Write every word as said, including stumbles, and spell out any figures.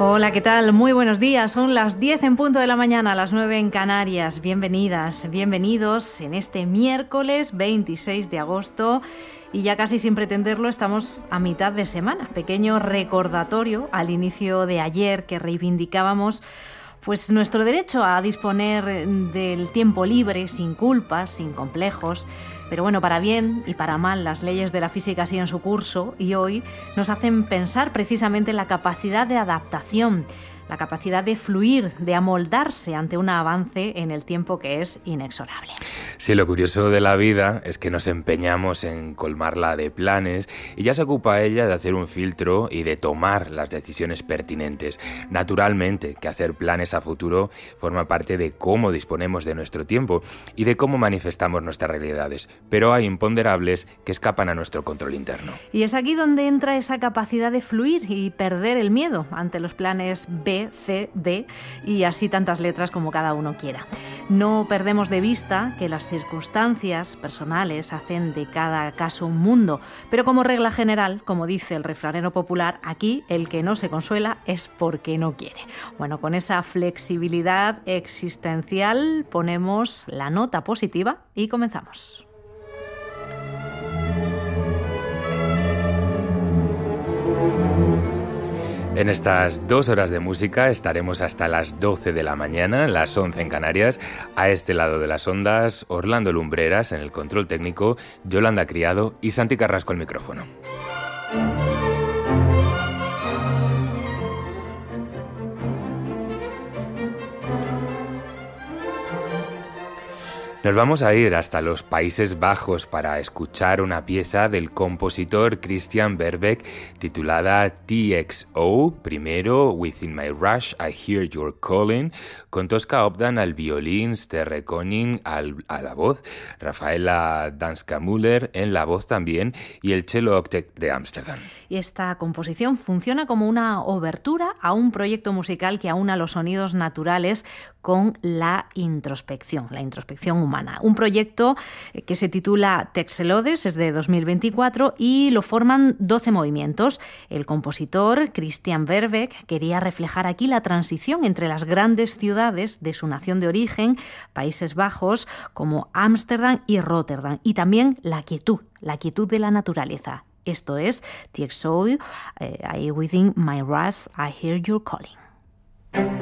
Hola, ¿qué tal? Muy buenos días. Son las diez en punto de la mañana, las nueve en Canarias. Bienvenidas, bienvenidos en este miércoles veintiséis de agosto. Y ya casi sin pretenderlo estamos a mitad de semana. Pequeño recordatorio al inicio de ayer que reivindicábamos pues nuestro derecho a disponer del tiempo libre, sin culpas, sin complejos. Pero bueno, para bien y para mal, las leyes de la física siguen su curso y hoy nos hacen pensar precisamente en la capacidad de adaptación, la capacidad de fluir, de amoldarse ante un avance en el tiempo que es inexorable. Sí, lo curioso de la vida es que nos empeñamos en colmarla de planes y ya se ocupa ella de hacer un filtro y de tomar las decisiones pertinentes. Naturalmente, que hacer planes a futuro forma parte de cómo disponemos de nuestro tiempo y de cómo manifestamos nuestras realidades, pero hay imponderables que escapan a nuestro control interno. Y es aquí donde entra esa capacidad de fluir y perder el miedo ante los planes B, C, D y así tantas letras como cada uno quiera. No perdemos de vista que las circunstancias personales hacen de cada caso un mundo, pero como regla general, como dice el refranero popular, aquí el que no se consuela es porque no quiere. Bueno, con esa flexibilidad existencial ponemos la nota positiva y comenzamos. En estas dos horas de música estaremos hasta las doce de la mañana, las once en Canarias. A este lado de las ondas, Orlando Lumbreras en el control técnico, Yolanda Criado y Santi Carrasco al micrófono. Nos vamos a ir hasta los Países Bajos para escuchar una pieza del compositor Christian Berbeck titulada T X O, primero Within My Rush, I Hear Your Calling, con Tosca Obdan al violín, Sterre Koning al, a la voz, Rafaela Danska-Müller en la voz también y el Cello Octet de Ámsterdam. Y esta composición funciona como una obertura a un proyecto musical que aúna los sonidos naturales con la introspección, la introspección humana. Un proyecto que se titula Texelodes, es de dos mil veinticuatro y lo forman doce movimientos. El compositor Christian Berbeck quería reflejar aquí la transición entre las grandes ciudades de su nación de origen, Países Bajos, como Ámsterdam y Rotterdam, y también la quietud, la quietud de la naturaleza. Esto es T X O, eh, I Within My Rush, I Hear Your Calling.